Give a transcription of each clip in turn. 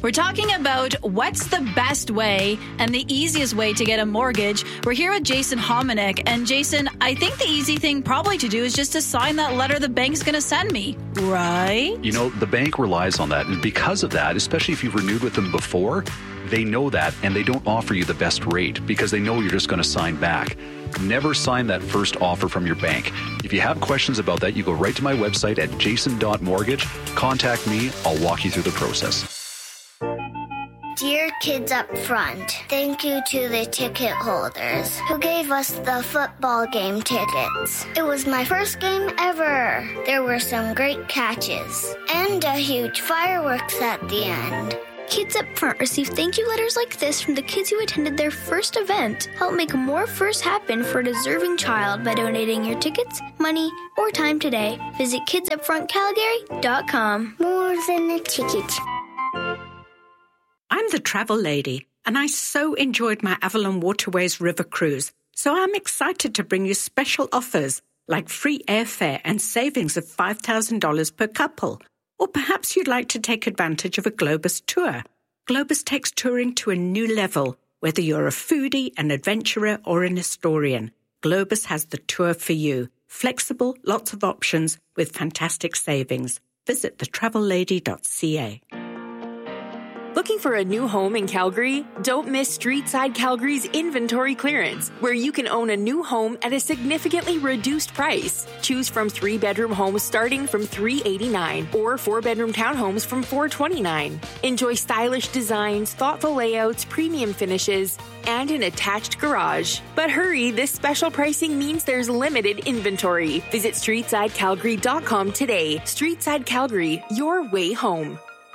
We're talking about what's the best way and the easiest way to get a mortgage. We're here with Jason Hominick. And Jason, I think the easy thing probably to do is just to sign that letter the bank's going to send me, right? You know, the bank relies on that. And because of that, especially if you've renewed with them before, they know that and they don't offer you the best rate because they know you're just going to sign back. Never sign that first offer from your bank. If you have questions about that, you go right to my website at jason.mortgage. Contact me. I'll walk you through the process. Dear Kids Up Front, thank you to the ticket holders who gave us the football game tickets. It was my first game ever. There were some great catches and a huge fireworks at the end. Kids Up Front receive thank you letters like this from the kids who attended their first event. Help make more firsts happen for a deserving child by donating your tickets, money, or time today. Visit kidsupfrontcalgary.com. More than a ticket. I'm the travel lady, and I so enjoyed my Avalon Waterways River cruise. So I'm excited to bring you special offers like free airfare and savings of $5,000 per couple. Or perhaps you'd like to take advantage of a Globus tour. Globus takes touring to a new level, whether you're a foodie, an adventurer, or an historian. Globus has the tour for you. Flexible, lots of options with fantastic savings. Visit thetravellady.ca. Looking for a new home in Calgary? Don't miss Streetside Calgary's inventory clearance, where you can own a new home at a significantly reduced price. Choose from 3-bedroom homes starting from $389 or 4-bedroom townhomes from $429. Enjoy stylish designs, thoughtful layouts, premium finishes, and an attached garage. But hurry, this special pricing means there's limited inventory. Visit StreetsideCalgary.com today. Streetside Calgary, your way home.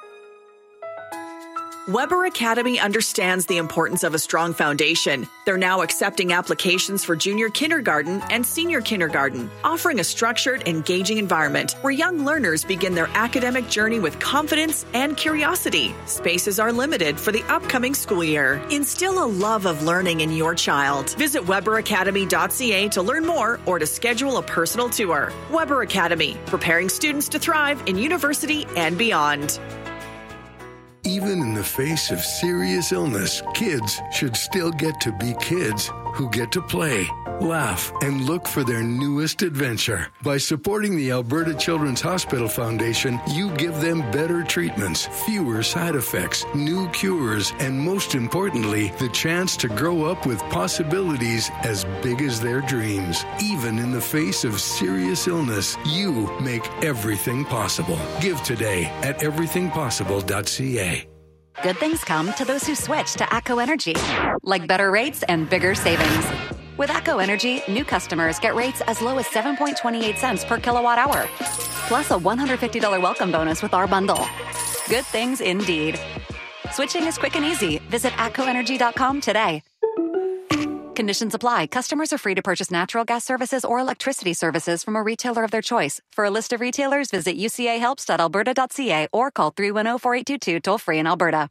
Weber Academy understands the importance of a strong foundation. They're now accepting applications for junior kindergarten and senior kindergarten, offering a structured, engaging environment where young learners begin their academic journey with confidence and curiosity. Spaces are limited for the upcoming school year. Instill a love of learning in your child. Visit weberacademy.ca to learn more or to schedule a personal tour. Weber Academy, preparing students to thrive in university and beyond. Even in the face of serious illness, kids should still get to be kids who get to play, laugh, and look for their newest adventure. By supporting the Alberta Children's Hospital Foundation, you give them better treatments, fewer side effects, new cures, and most importantly, the chance to grow up with possibilities as big as their dreams. Even in the face of serious illness, you make everything possible. Give today at everythingpossible.ca. Good things come to those who switch to ATCO Energy, like better rates and bigger savings. With ATCO Energy, new customers get rates as low as 7.28 cents per kilowatt hour, plus a $150 welcome bonus with our bundle. Good things indeed. Switching is quick and easy. Visit atcoenergy.com today. Conditions apply. Customers are free to purchase natural gas services or electricity services from a retailer of their choice. For a list of retailers, visit ucahelps.alberta.ca or call 310-4822 toll-free in Alberta.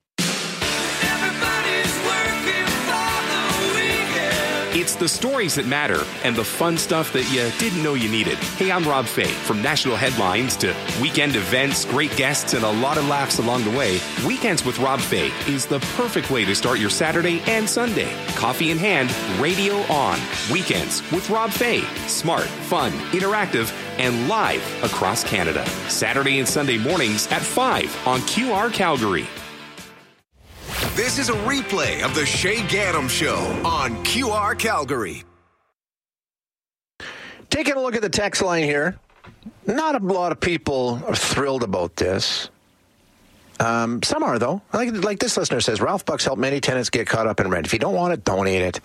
It's the stories that matter and the fun stuff that you didn't know you needed. Hey, I'm Rob Fay. From national headlines to weekend events, great guests, and a lot of laughs along the way, Weekends with Rob Fay is the perfect way to start your Saturday and Sunday. Coffee in hand, radio on. Weekends with Rob Fay. Smart, fun, interactive, and live across Canada. Saturday and Sunday mornings at 5 on QR Calgary. This is a replay of the Shay Gaddam Show on QR Calgary. Taking a look at the text line here. Not a lot of people are thrilled about this. Some are, though. Like this listener says, Ralph Bucks helped many tenants get caught up in rent. If you don't want it, donate it.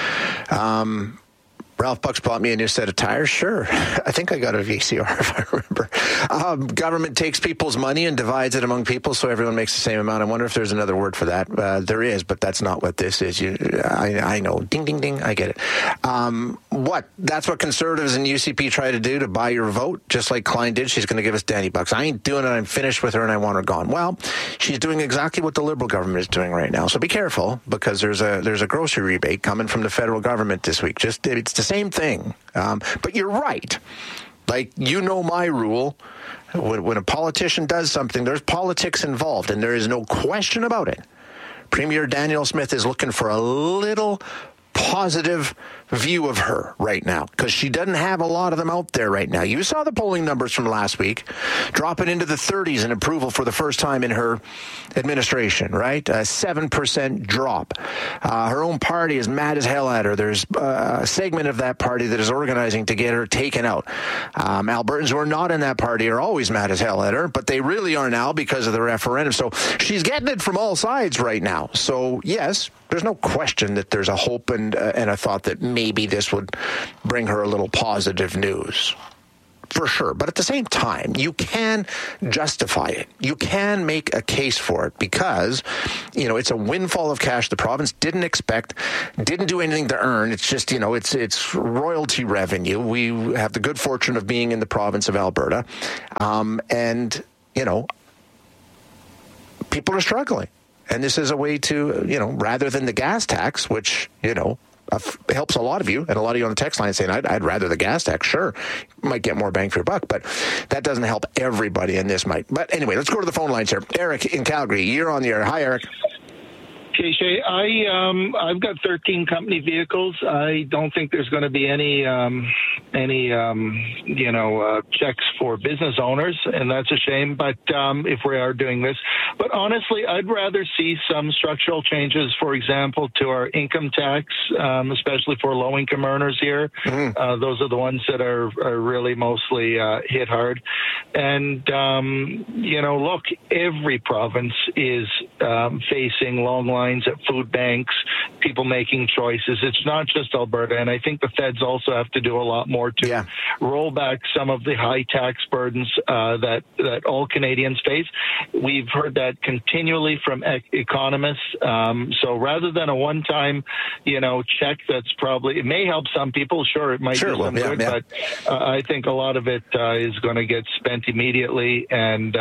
Ralph Bucks bought me a new set of tires. Sure. I think I got a VCR, if I remember. Government takes people's money and divides it among people so everyone makes the same amount. I wonder if there's another word for that. There is, but that's not what this is. I know. Ding, ding, ding. I get it. That's what conservatives and UCP try to do to buy your vote, just like Klein did. She's going to give us Danny Bucks. I ain't doing it. I'm finished with her and I want her gone. Well, she's doing exactly what the Liberal government is doing right now. So be careful, because there's a grocery rebate coming from the federal government this week. It's the same thing. But you're right. Like, you know my rule. When a politician does something, there's politics involved, and there is no question about it. Premier Danielle Smith is looking for a little positive view of her right now, because she doesn't have a lot of them out there right now. You saw the polling numbers from last week, dropping into the 30s in approval for the first time in her administration, right? A 7% drop. Her own party is mad as hell at her. There's a segment of that party that is organizing to get her taken out. Albertans who are not in that party are always mad as hell at her, but they really are now because of the referendum. So she's getting it from all sides right now. So yes, there's no question that there's a hope and a thought that maybe this would bring her a little positive news. For sure. But at the same time, you can justify it. You can make a case for it because, it's a windfall of cash the province didn't expect, didn't do anything to earn. It's just, it's royalty revenue. We have the good fortune of being in the province of Alberta. And people are struggling. And this is a way to, rather than the gas tax, which, helps a lot of you, and a lot of you on the text line saying, I'd rather the gas tax. Sure, you might get more bang for your buck, but that doesn't help everybody, and this might. But anyway, let's go to the phone lines here. Eric in Calgary, you're on the air. Hi, Eric. Okay, Shay, I've got 13 company vehicles. I don't think there's going to be any checks for business owners, and that's a shame. But if we are doing this, but honestly, I'd rather see some structural changes. For example, to our income tax, especially for low-income earners here. Mm-hmm. Those are the ones that are really mostly hit hard. And look, every province is facing long lines at food banks, people making choices. It's not just Alberta, and I think the feds also have to do a lot more to roll back some of the high tax burdens that all Canadians face. We've heard that continually from economists. So rather than a one-time, check, that's probably, it may help some people. Sure, it might do some good, but I think a lot of it is going to get spent immediately. And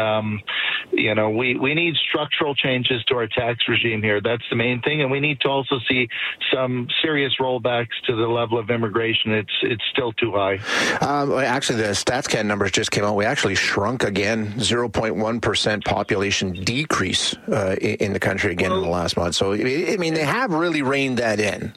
we need structural changes to our tax regime here. That's the main thing, and we need to also see some serious rollbacks to the level of immigration. It's still too high. Actually, the StatsCan numbers just came out. We actually shrunk again, 0.1% population decrease in the country again in the last month. So, I mean, they have really reined that in.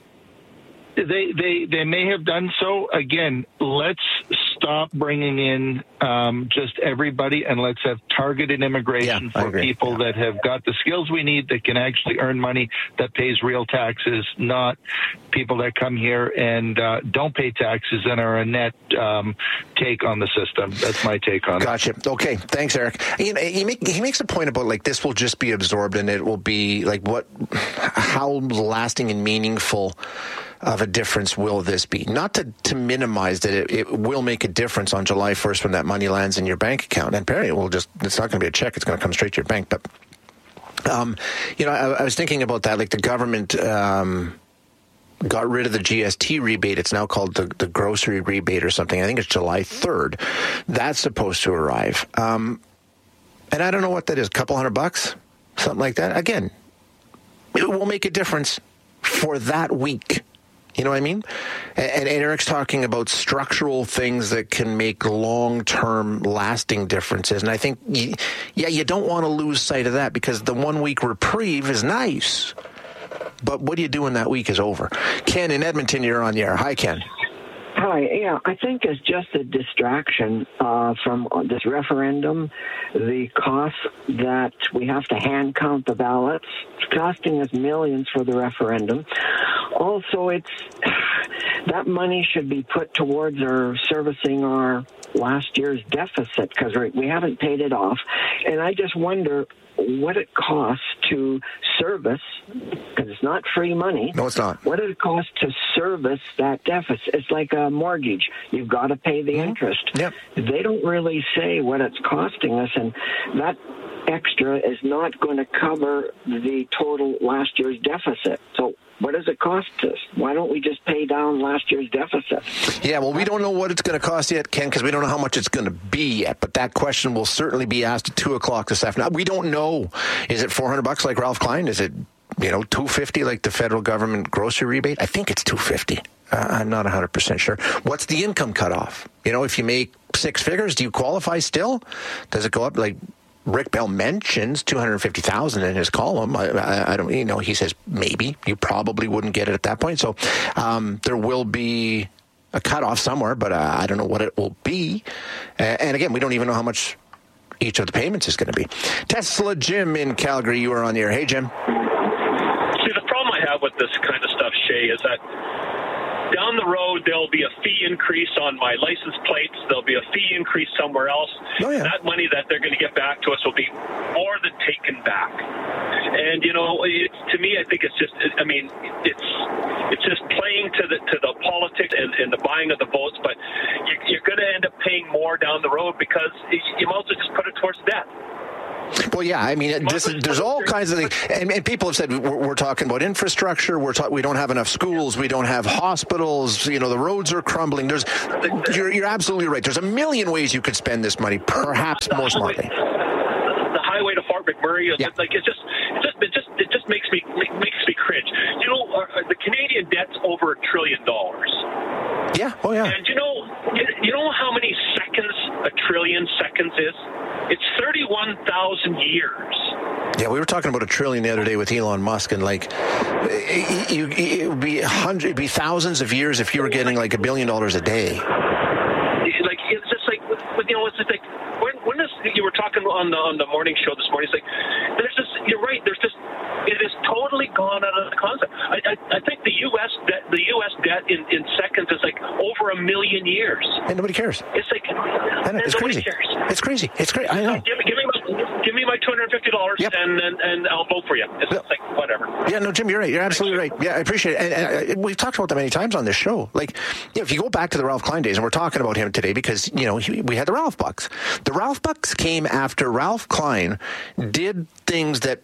They may have done so. Again, let's stop bringing in just everybody, and let's have targeted immigration for people that have got the skills we need, that can actually earn money, that pays real taxes, not people that come here and don't pay taxes and are a net take on the system. That's my take on it. Gotcha. Okay. Thanks, Eric. He makes a point about, like, this will just be absorbed, and it will be like, how lasting and meaningful of a difference will this be? Not to minimize that it will make a difference on July 1st when that money lands in your bank account. And apparently it's not going to be a check, it's going to come straight to your bank. But, I was thinking about that, like the government got rid of the GST rebate. It's now called the grocery rebate or something. I think it's July 3rd. That's supposed to arrive. And I don't know what that is, a couple $100, something like that. Again, it will make a difference for that week. You know what I mean? And Eric's talking about structural things that can make long-term lasting differences. And I think, you don't want to lose sight of that, because the 1 week reprieve is nice. But what do you do when that week is over? Ken in Edmonton, you're on the air. Hi, Ken. Hi. Yeah, I think it's just a distraction from this referendum. The cost that we have to hand count the ballots, it's costing us millions for the referendum. Also, that money should be put towards our servicing our last year's deficit, because we haven't paid it off. And I just wonder what it costs to service, because it's not free money. No, it's not. What does it cost to service that deficit? It's like a mortgage. You've got to pay the interest. Yep. They don't really say what it's costing us, and that extra is not going to cover the total last year's deficit. So what does it cost us? Why don't we just pay down last year's deficit? Yeah, well, we don't know what it's going to cost yet, Ken, because we don't know how much it's going to be yet. But that question will certainly be asked at 2 o'clock this afternoon. We don't know. Is it $400 like Ralph Klein? Is it $2.50 like the federal government grocery rebate? I think it's $2.50. I'm not 100% sure. What's the income cutoff? If you make six figures, do you qualify still? Does it go up? Like Rick Bell mentions $250,000 in his column. I don't, he says maybe you probably wouldn't get it at that point. So there will be a cutoff somewhere, but I don't know what it will be. And again, we don't even know how much each of the payments is going to be. Tesla Jim in Calgary, you are on the air. Hey, Jim. See, the problem I have with this kind of stuff, Shay, is that down the road, there'll be a fee increase on my license plates. There'll be a fee increase somewhere else. Oh, yeah. That money that they're going to get back to us will be more than taken back. And, to me, I think it's just, it's just playing to the politics and the buying of the votes, but you're going to end up paying more down the road because you might as well just put it towards debt. Well, yeah, there's all kinds of things. And people have said we're talking about infrastructure. We don't have enough schools. We don't have hospitals. The roads are crumbling. You're absolutely right. There's a million ways you could spend this money, perhaps more smartly. The highway to Fort McMurray, yeah. It just makes me cringe. The Canadian debt's over $1 trillion. Yeah. Oh, yeah. And you know how many seconds a trillion seconds is? It's 31,000 years. Yeah, we were talking about $1 trillion the other day with Elon Musk, and it would be it'd be thousands of years if you were getting like $1 billion a day. It's just like, it's just like when you were talking on the morning show this morning. It's like you're right. It is totally gone out of the concept. I think the U.S. debt in seconds is like over 1 million years. And nobody cares. It's like it's crazy. Cares. It's crazy. It's great. I know. Give me my $250, yep. and I'll vote for you. It's like whatever. Yeah, no, Jim, you're right. You're absolutely right. Yeah, I appreciate it. And we've talked about that many times on this show. If you go back to the Ralph Klein days, and we're talking about him today because we had the Ralph Bucks. The Ralph Bucks came after Ralph Klein did things that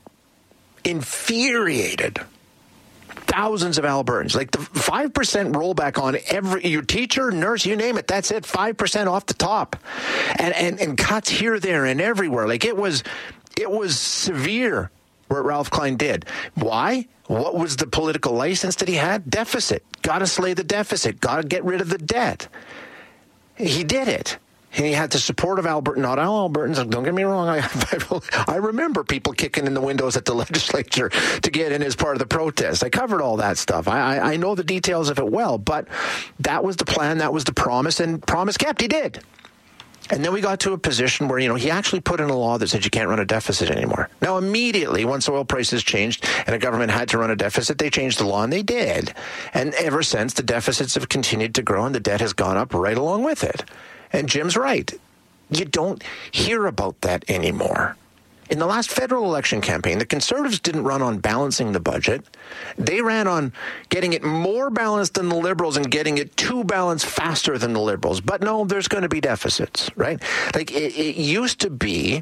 infuriated thousands of Albertans, like the 5% rollback on your teacher, nurse, you name it. That's it, 5% off the top, and cuts here, there, and everywhere. It was severe what Ralph Klein did. Why? What was the political license that he had? Deficit. Got to slay the deficit. Got to get rid of the debt. He did it. And he had the support of Alberta. Not all Albertans, don't get me wrong. I remember people kicking in the windows at the legislature to get in as part of the protest. I covered all that stuff. I know the details of it well, but that was the plan, that was the promise, and promise kept. He did. And then we got to a position where, he actually put in a law that said you can't run a deficit anymore. Now, immediately, once oil prices changed and the government had to run a deficit, they changed the law, and they did. And ever since, the deficits have continued to grow, and the debt has gone up right along with it. And Jim's right. You don't hear about that anymore. In the last federal election campaign, the Conservatives didn't run on balancing the budget. They ran on getting it more balanced than the Liberals and getting it too balanced faster than the Liberals. But no, there's going to be deficits, right? It used to be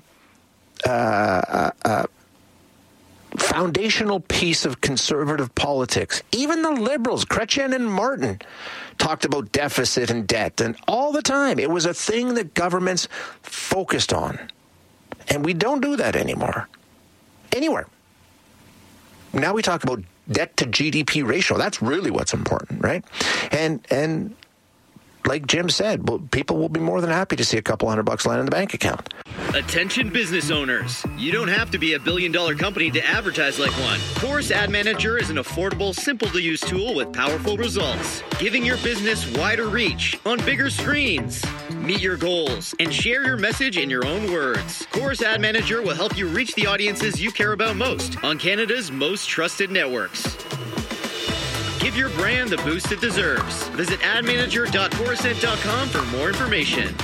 a foundational piece of conservative politics. Even the Liberals, Chrétien and Martin, talked about deficit and debt, and all the time. It was a thing that governments focused on. And we don't do that anymore. Anywhere. Now we talk about debt to GDP ratio. That's really what's important, right? And like Jim said, people will be more than happy to see a couple $100 land in the bank account. Attention business owners. You don't have to be a billion-dollar company to advertise like one. Chorus Ad Manager is an affordable, simple-to-use tool with powerful results, giving your business wider reach on bigger screens. Meet your goals and share your message in your own words. Chorus Ad Manager will help you reach the audiences you care about most on Canada's most trusted networks. Give your brand the boost it deserves. Visit admanager.chorusnet.com for more information.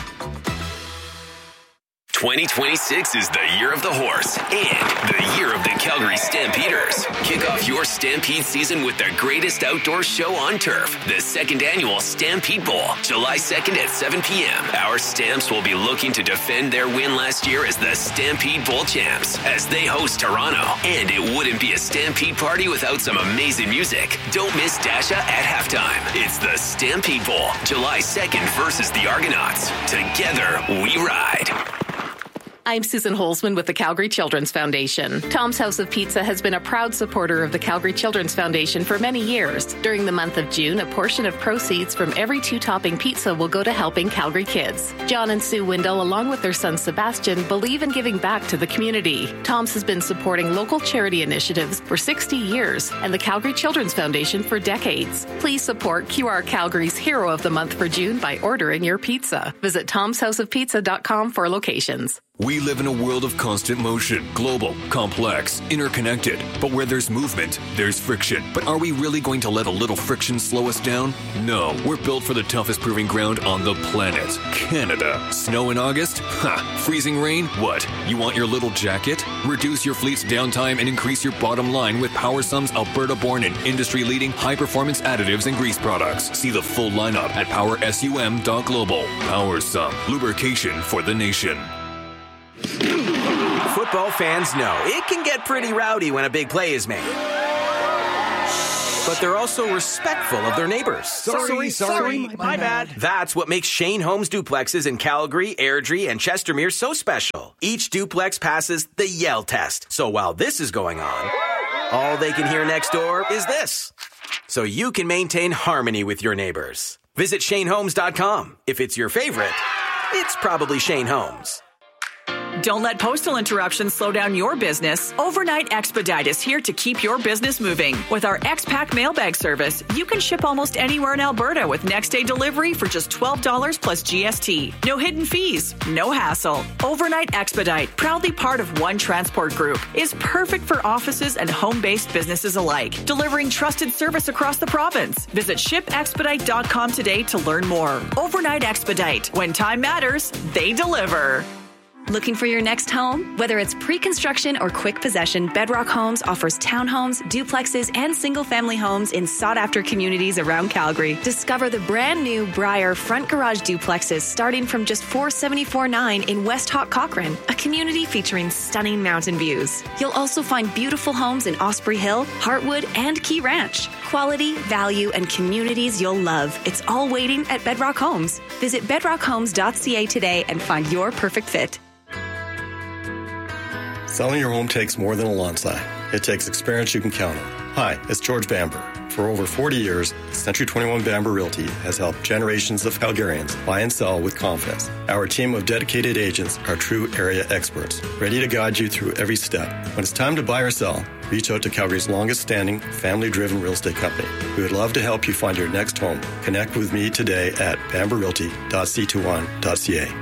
2026 is the year of the horse and the year of the Calgary Stampeders. Kick off your Stampede season with the greatest outdoor show on turf, the second annual Stampede Bowl, July 2nd at 7 p.m. Our Stamps will be looking to defend their win last year as the Stampede Bowl champs as they host Toronto. And it wouldn't be a Stampede party without some amazing music. Don't miss Dasha at halftime. It's the Stampede Bowl, July 2nd versus the Argonauts. Together, we ride. I'm Susan Holzman with the Calgary Children's Foundation. Tom's House of Pizza has been a proud supporter of the Calgary Children's Foundation for many years. During the month of June, a portion of proceeds from every 2-topping pizza will go to helping Calgary kids. John and Sue Windle, along with their son Sebastian, believe in giving back to the community. Tom's has been supporting local charity initiatives for 60 years and the Calgary Children's Foundation for decades. Please support QR Calgary's Hero of the Month for June by ordering your pizza. Visit tomshouseofpizza.com for locations. We live in a world of constant motion, global, complex, interconnected. But where there's movement, there's friction. But are we really going to let a little friction slow us down? No, we're built for the toughest proving ground on the planet, Canada. Snow in August? Ha! Freezing rain? What? You want your little jacket? Reduce your fleet's downtime and increase your bottom line with PowerSum's Alberta-born and industry-leading high-performance additives and grease products. See the full lineup at powersum.global. PowerSum, lubrication for the nation. Football fans know it can get pretty rowdy when a big play is made. But they're also respectful of their neighbors. Sorry, my bad. That's what makes Shane Homes duplexes in Calgary, Airdrie, and Chestermere so special. Each duplex passes the Yell test. So while this is going on, all they can hear next door is this. So you can maintain harmony with your neighbors. Visit ShaneHomes.com. If it's your favorite, it's probably Shane Homes. Don't let postal interruptions slow down your business. Overnight Expedite is here to keep your business moving. With our X-Pack mailbag service, you can ship almost anywhere in Alberta with next-day delivery for just $12 plus GST. No hidden fees, no hassle. Overnight Expedite, proudly part of One Transport Group, is perfect for offices and home-based businesses alike, delivering trusted service across the province. Visit shipexpedite.com today to learn more. Overnight Expedite. When time matters, they deliver. Looking for your next home? Whether it's pre-construction or quick possession, Bedrock Homes offers townhomes, duplexes, and single-family homes in sought-after communities around Calgary. Discover the brand-new Briar front garage duplexes starting from just $474.9 in West Hawk Cochrane, a community featuring stunning mountain views. You'll also find beautiful homes in Osprey Hill, Heartwood, and Key Ranch. Quality, value, and communities you'll love. It's all waiting at Bedrock Homes. Visit bedrockhomes.ca today and find your perfect fit. Selling your home takes more than a lawn sign. It takes experience you can count on. Hi, it's George Bamber. For over 40 years, Century 21 Bamber Realty has helped generations of Calgarians buy and sell with confidence. Our team of dedicated agents are true area experts, ready to guide you through every step. When it's time to buy or sell, reach out to Calgary's longest-standing, family-driven real estate company. We would love to help you find your next home. Connect with me today at bamberrealty.c21.ca.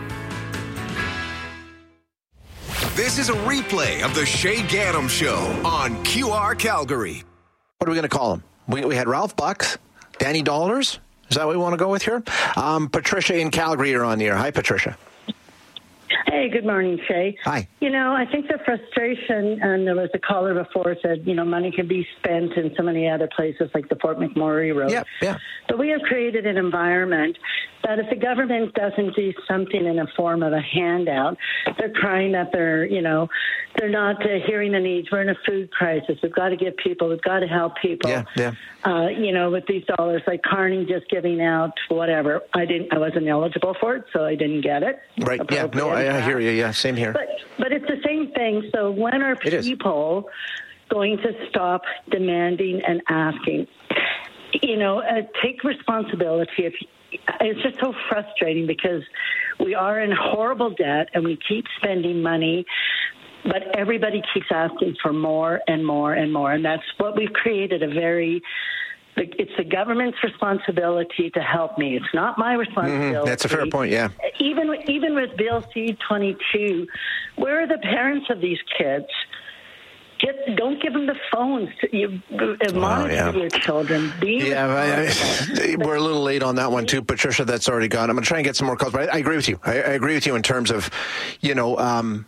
This is a replay of the Shay Gaddam Show on QR Calgary. What are we going to call him? We had Ralph Bucks, Danny Dollars. Is that what we want to go with here? Patricia in Calgary, you're on the air. Hi, Patricia. Hey, good morning, Shay. Hi. You know, I think the frustration, and there was a caller before said, you know, money can be spent in so many other places like the Fort McMurray Road. Yeah. But we have created an environment that if the government doesn't do something in a form of a handout, they're crying that they're not hearing the needs. We're in a food crisis. We've got to give people, we've got to help people. Yeah. With these dollars, like Carney just giving out whatever. I wasn't eligible for it, so I didn't get it. Right. Yeah. No, I hear you. Yeah. Same here. But it's the same thing. So when are people going to stop demanding and asking? Take responsibility. It's just so frustrating because we are in horrible debt and we keep spending money, but everybody keeps asking for more and more and more. And that's what we've created it's the government's responsibility to help me. It's not my responsibility. Mm-hmm. That's a fair point, yeah. Even with Bill C-22, where are the parents of these kids? Don't give them the phones. Monitor your children. We're a little late on that one too, Patricia. That's already gone. I'm going to try and get some more calls, but I agree with you. I agree with you in terms of,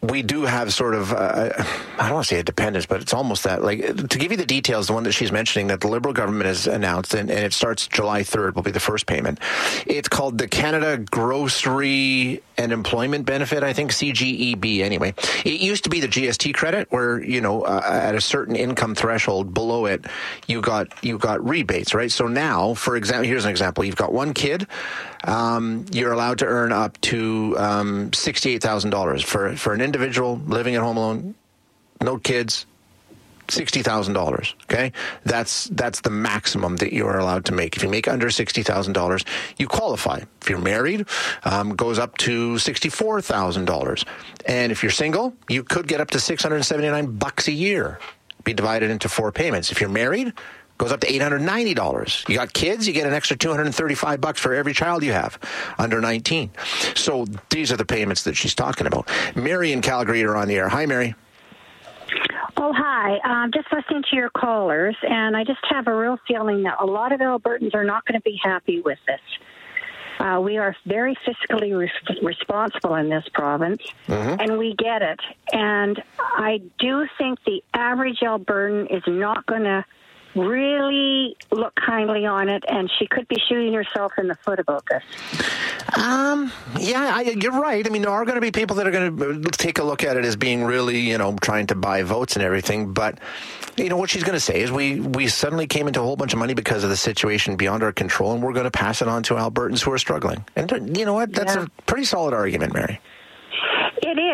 we do have sort of, I don't want to say a dependence, but it's almost that. Like, to give you the details, the one that she's mentioning that the Liberal government has announced, and it starts July 3rd, will be the first payment. It's called the Canada Grocery and Employment Benefit, I think, CGEB anyway. It used to be the GST credit where, at a certain income threshold below it, you got rebates, right? So now, for example, here's an example. You've got one kid, you're allowed to earn up to $68,000 for an individual living at home alone, no kids. $60,000. Okay, that's the maximum that you are allowed to make. If you make under $60,000, you qualify. If you're married, goes up to $64,000, and if you're single, you could get up to $679 a year. Be divided into 4 payments. If you're married, goes up to $890. You got kids, you get an extra $235 for every child you have under 19. So these are the payments that she's talking about. Mary in Calgary are on the air. Hi, Mary. Oh, hi. Just listening to your callers, and I just have a real feeling that a lot of Albertans are not going to be happy with this. We are very fiscally responsible in this province, and we get it. And I do think the average Albertan is not going to really look kindly on it, and she could be shooting herself in the foot about this. You're right. I mean, there are going to be people that are going to take a look at it as being really, trying to buy votes and everything. But, what she's going to say is we suddenly came into a whole bunch of money because of the situation beyond our control, and we're going to pass it on to Albertans who are struggling. And you know what? That's a pretty solid argument, Mary. It